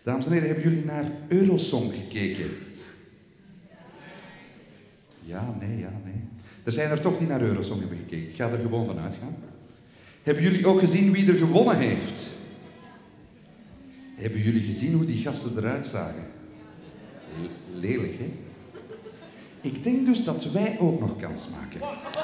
Dames en heren, hebben jullie naar Eurosong gekeken? Ja, nee. Er zijn er toch niet naar Eurosong hebben gekeken. Ik ga er gewoon van uitgaan. Hebben jullie ook gezien wie er gewonnen heeft? Hebben jullie gezien hoe die gasten eruit zagen? Lelijk, hè? Ik denk dus dat wij ook nog kans maken.